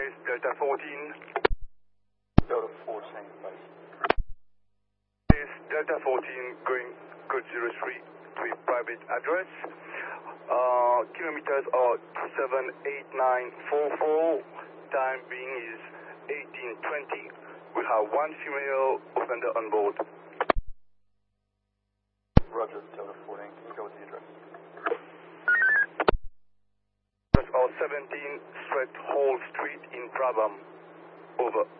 Base Delta 14. Delta 4, same place. Base Delta 14 going code 03 to a private address. Kilometers are 278944. Time being is 1820. We have one female offender on board. Roger, Delta 14. Can you go with the address? Address are 17 Strait Hall Street in Brabham. Over.